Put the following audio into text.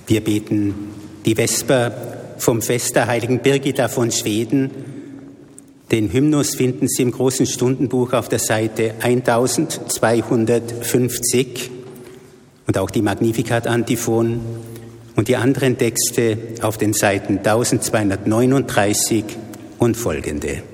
Wir beten die Vesper vom Fest der heiligen Birgitta von Schweden. Den Hymnus finden Sie im großen Stundenbuch auf der Seite 1250 und auch die Magnificat-Antiphon und die anderen Texte auf den Seiten 1239 und folgende.